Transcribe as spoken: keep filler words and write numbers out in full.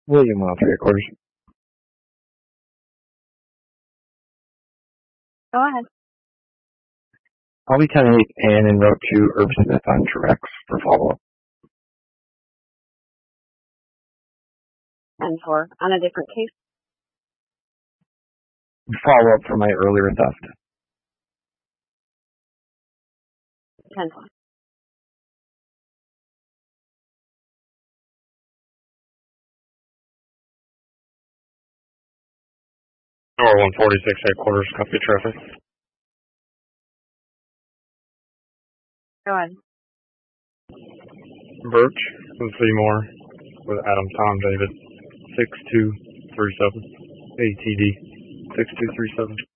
William Mile three quarters. Go ahead. I'll be ten eight and en route to Herb Smith on Truex for follow-up. ten four. On a different case? Follow-up for my earlier theft. ten four. Tower one forty-six headquarters, copy traffic. Go ahead. Birch and Seymour with Adam Tom David, six two three seven. A T D, six two three seven.